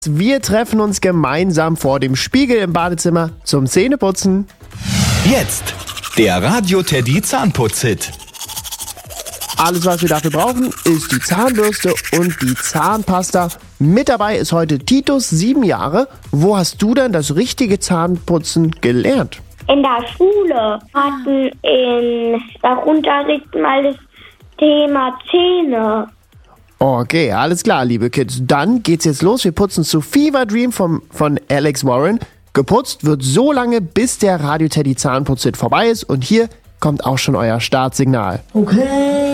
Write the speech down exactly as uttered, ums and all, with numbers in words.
Wir treffen uns gemeinsam vor dem Spiegel im Badezimmer zum Zähneputzen. Jetzt der Radio Teddy Zahnputz-Hit. Alles, was wir dafür brauchen, ist die Zahnbürste und die Zahnpasta. Mit dabei ist heute Titus, sieben Jahre. Wo hast du denn das richtige Zahnputzen gelernt? In der Schule hatten in der Unterricht mal das Thema Zähne. Okay, alles klar, liebe Kids. Dann geht's jetzt los. Wir putzen zu Fever Dream vom, von Alex Warren. Geputzt wird so lange, bis der Radio Teddy Zahnputz-Hit vorbei ist. Und hier kommt auch schon euer Startsignal. Okay.